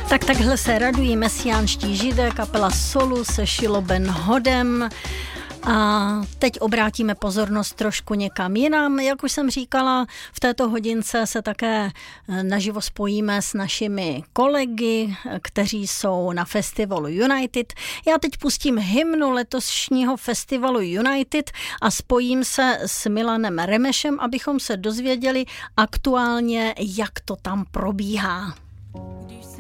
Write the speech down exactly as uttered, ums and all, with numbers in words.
Tak takhle se radují mesiánští židé, kapela Solu se Šilo Ben Hodem. A teď obrátíme pozornost trošku někam jinam. Jak už jsem říkala, v této hodince se také naživo spojíme s našimi kolegy, kteří jsou na festivalu United. Já teď pustím hymnu letošního festivalu United a spojím se s Milanem Remešem, abychom se dozvěděli aktuálně, jak to tam probíhá.